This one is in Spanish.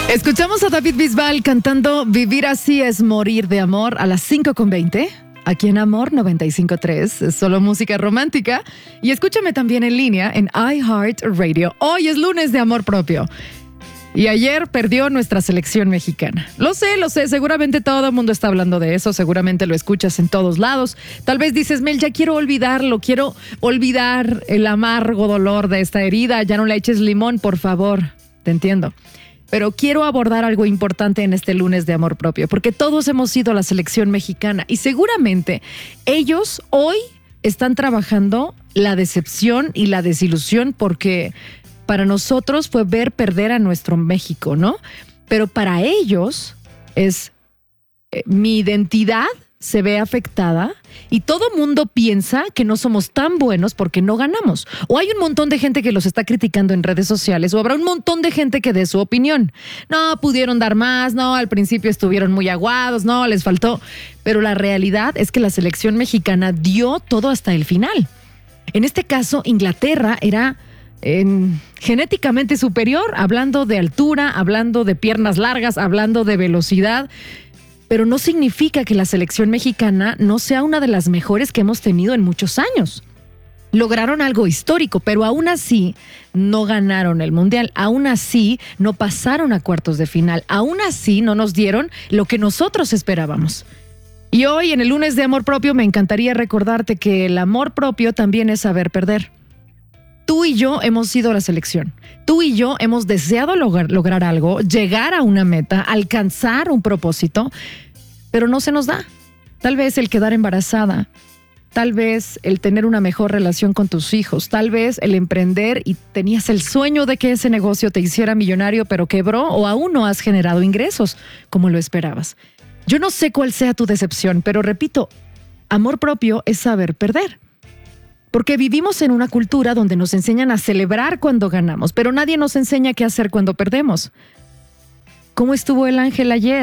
Escuchamos a David Bisbal cantando Vivir así es morir de amor a las 5:20. Aquí en Amor 95.3, es solo música romántica. Y escúchame también en línea en iHeartRadio. Hoy es lunes de amor propio. Y ayer perdió nuestra selección mexicana. Lo sé, seguramente todo el mundo está hablando de eso, seguramente lo escuchas en todos lados. Tal vez dices, Mel, ya quiero olvidarlo, quiero olvidar el amargo dolor de esta herida, ya no le eches limón, por favor. Te entiendo. Pero quiero abordar algo importante en este lunes de amor propio, porque todos hemos sido la selección mexicana y seguramente ellos hoy están trabajando la decepción y la desilusión porque para nosotros fue ver perder a nuestro México, ¿no? Pero para ellos es mi identidad se ve afectada y todo mundo piensa que no somos tan buenos porque no ganamos. O hay un montón de gente que los está criticando en redes sociales o habrá un montón de gente que dé su opinión. No, pudieron dar más, no, al principio estuvieron muy aguados, no, les faltó. Pero la realidad es que la selección mexicana dio todo hasta el final. En este caso, Inglaterra era genéticamente superior, hablando de altura, hablando de piernas largas, hablando de velocidad. Pero no significa que la selección mexicana no sea una de las mejores que hemos tenido en muchos años. Lograron algo histórico, pero aún así no ganaron el Mundial, aún así no pasaron a cuartos de final, aún así no nos dieron lo que nosotros esperábamos. Y hoy, en el lunes de amor propio, me encantaría recordarte que el amor propio también es saber perder. Tú y yo hemos sido la selección. Tú y yo hemos deseado lograr algo, llegar a una meta, alcanzar un propósito, pero no se nos da. Tal vez el quedar embarazada, tal vez el tener una mejor relación con tus hijos, tal vez el emprender y tenías el sueño de que ese negocio te hiciera millonario, pero quebró o aún no has generado ingresos como lo esperabas. Yo no sé cuál sea tu decepción, pero repito, amor propio es saber perder. Porque vivimos en una cultura donde nos enseñan a celebrar cuando ganamos, pero nadie nos enseña qué hacer cuando perdemos. ¿Cómo estuvo el ángel ayer?